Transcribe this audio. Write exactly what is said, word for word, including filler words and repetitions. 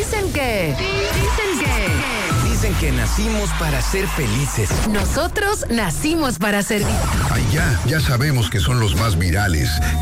Dicen que... Dicen que... Dicen que nacimos para ser felices. Nosotros nacimos para servir. Ay, ya, ya sabemos que son los más virales.